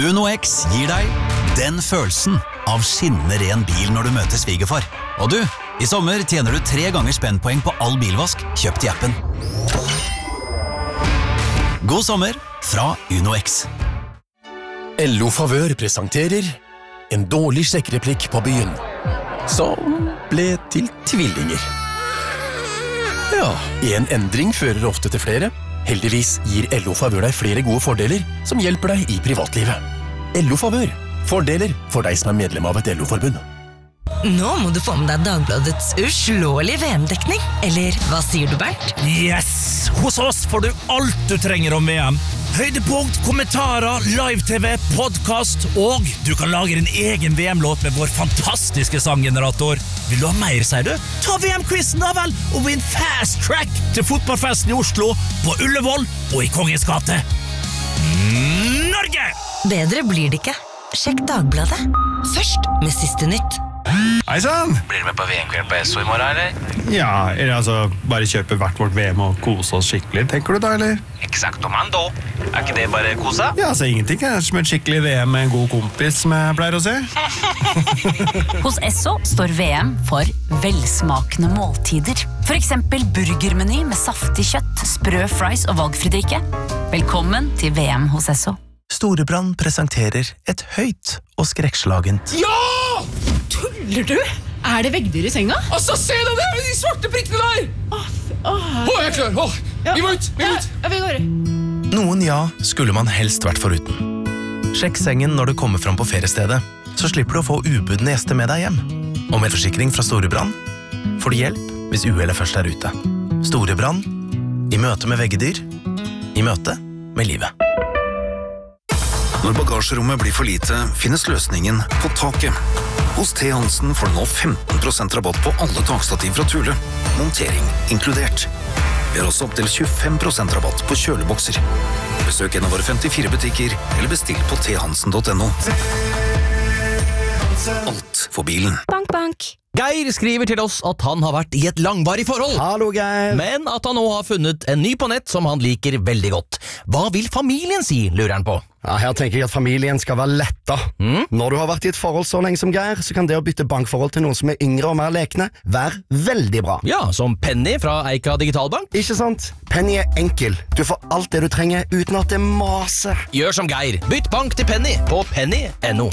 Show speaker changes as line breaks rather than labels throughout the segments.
Uno X gir deg den følelsen av skinnende ren bil når du møter svigerfar. Og du, i sommer tjener du 3 ganger spennpoeng på all bilvask kjøpt i appen. God sommer fra Uno X.
LO Favør presenterer en dårlig sjekkereplikk på byen, som ble til tvillinger. Ja, en endring fører ofte til flere. Heldigvis gir LO Favør deg flere gode fordeler som hjelper deg i privatlivet. LO Favør. Fordeler for deg som er medlem av et LO-forbund.
Nå må du få med deg Dagbladets uslåelige VM-dekning. Eller hva sier du, Bernt?
Yes! Hos oss får du alt du trenger om VM. Høydepunkt, kommentarer, live-tv, podcast, og du kan lage din egen VM-låt med vår fantastiske sanggenerator. Vil du ha mer, sier du? Ta VM-quizen da vel, og vinn fast track til fotballfesten i Oslo, på Ullevål og i Kongens gate. Norge!
Bedre blir det ikke. Sjekk Dagbladet. Først med siste nytt.
Hei sann!
Blir du med på VM-kveld på SO i morgen, eller?
Ja, eller altså, bare kjøpe hvert vårt VM og kose oss skikkelig, tenker du da, eller?
Exactomando. Er ikke det bare kosa?
Ja, altså ingenting er som et skikkelig VM med en god kompis, som jeg pleier å si.
Hos SO står VM for velsmakende måltider. For eksempel burgermeny med saftig kjøtt, sprø fries og valgfri drikke. Velkommen til VM hos SO.
Storebrand presenterer et høyt og skrekkslagent.
Ja! Tuller du? Er det veggdyr i senga? Altså, se deg det! De svarte prikkene der! Jeg er klar! Vi må ut! Vi går.
Noen ja skulle man helst vært foruten. Sjekk sengen når du kommer fram på feriestedet, så slipper du å få ubudne gjester med deg hjem. Og med forsikring fra Storebrand får du hjelp hvis uhellet først er ute. Storebrand, i møte med veggedyr, i møte med livet.
Når bagasjerommet blir for lite, finnes løsningen på taket. Hos T. Hansen får du nå 15% rabatt på alle takstativ fra Thule. Montering inkludert. Vi har også opp til 25% rabatt på kjølebokser. Besøk en av våre 54 butikker, eller bestill på thansen.no. Alt for bilen.
Bank, bank.
Geir skriver til oss at han har vært i et langvarig forhold.
Hallo, Geir.
Men at han nå har funnet en ny på nett som han liker veldig godt. Hva vil familien si, lurer han på?
Ja, her tenker jeg at familien skal være letta. Når du har vært i et forhold så lenge som Geir, så kan det å bytte bankforhold til noen som er yngre og mer lekne være veldig bra.
Ja, som Penny fra Eika Digitalbank.
Ikke sant? Penny er enkel. Du får alt det du trenger uten at det maser.
Gjør som Geir. Bytt bank til Penny på penny.no.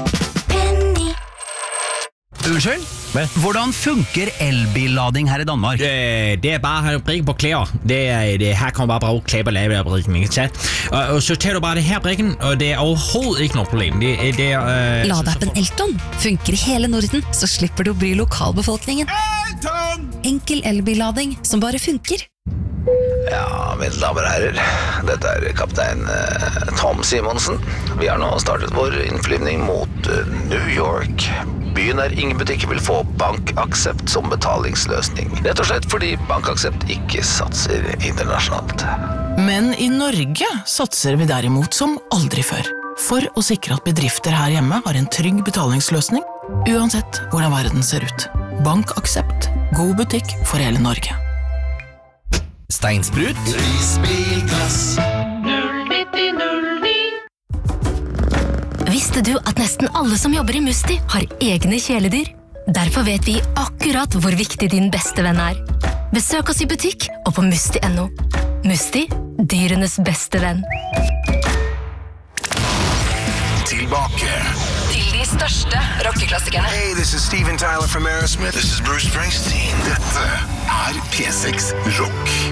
Unnskyld? Hvordan funker elbillading her i Danmark?
Det er bare å prikke på klær. Her kan man bare bruke klær på lavebrikken, ikke sant? Og så tar du bare det her brikken, og det er overhovedet ikke noe problem.
Ladappen Elton funker i hele Norden, så slipper du å bry lokalbefolkningen. Enkel elbillading som bare funker.
Ja, mine damer og herrer, dette er kaptein Tom Simonsen. Vi har nå startet vår innflyvning mot New York. Byen der ingen butikker vil få BankAksept som betalingsløsning. Rett og slett fordi BankAksept ikke satser internasjonalt.
Men i Norge satser vi derimot som aldri før. For å sikre at bedrifter her hjemme har en trygg betalingsløsning, uansett hvordan verden ser ut. BankAksept. God butikk for hele Norge.
Steinsprut.
Prisbilglass.
09009. Visste du at nesten alle som jobber i Musti har egne kjæledyr? Derfor vet vi akkurat hvor viktig din beste venn er. Besøk oss i butikk og på musti.no. Musti, dyrenes beste venn.
Tilbake
Til de største rockeklassikerne.
Hey, this is Steven Tyler from Aerosmith. This is Bruce Springsteen. Dette er P6 Rock.